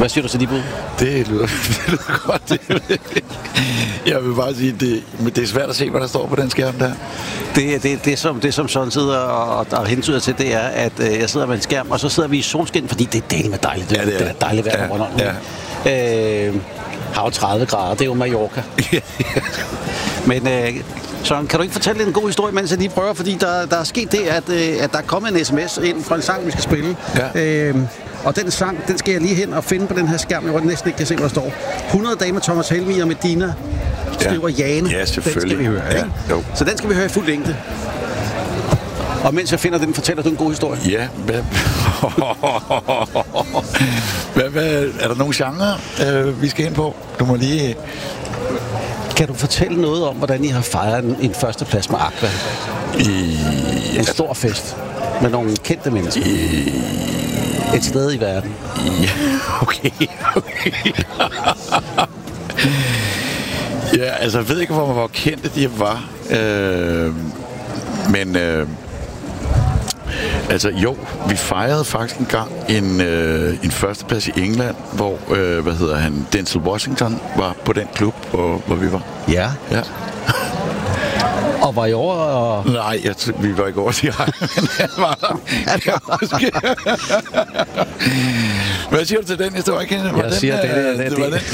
Hvad siger du til de bud? Det lyder godt. Jeg vil bare sige, det er svært at se, hvad der står på den skærm der. Det som sådan sidder og hentyder til, det er, at jeg sidder med en skærm, og så sidder vi i solskin, fordi det er delt med dejligt. Det er dejligt vejr på Bornholm. Har jo 30 grader, det er jo Mallorca. Men Søren, kan du ikke fortælle en god historie, mens jeg lige prøver? Fordi der er sket det, at der er kommet en sms ind fra en sang, vi skal spille. Ja. Og den sang, den skal jeg lige hen og finde på den her skærm, jeg næsten ikke kan se, hvad der står. 100 dage med Thomas Helmig og Medina, skriver Jane. Ja, selvfølgelig. Den skal vi høre, ikke? Så den skal vi høre i fuld længde. Og mens jeg finder den, fortæller du en god historie. Ja, hvad er der nogle genre, vi skal ind på? Du må lige... Kan du fortælle noget om, hvordan I har fejret en førsteplads med Aqua? En stor fest med nogle kendte mennesker. Et sted i verden. Ja, okay. Ja, altså jeg ved ikke, hvor kendte de var. Men altså jo, vi fejrede faktisk engang en førsteplads i England, hvor Denzel Washington var på den klub, hvor vi var. Ja. Og var I over? Og... Nej, vi var ikke over direkte, men han var der. Hvad siger du til den historie, Kenneth? Jeg siger, det